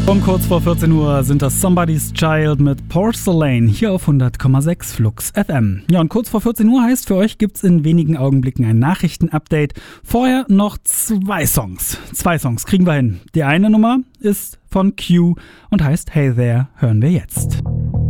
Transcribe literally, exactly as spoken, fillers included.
Um kurz vor vierzehn Uhr sind das Somebody's Child mit Porcelain hier auf hundert Komma sechs Flux F M. Ja, und kurz vor vierzehn Uhr heißt, für euch gibt's in wenigen Augenblicken ein Nachrichtenupdate. Vorher noch zwei Songs. Zwei Songs kriegen wir hin. Die eine Nummer ist von Q und heißt Hey There, hören wir jetzt.